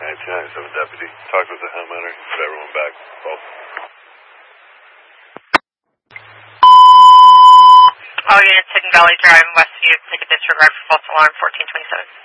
1997 deputy. Talked with the homeowner. Put everyone back. Both. All units, Hidden Valley Drive, Westview, take a disregard for false alarm 1427.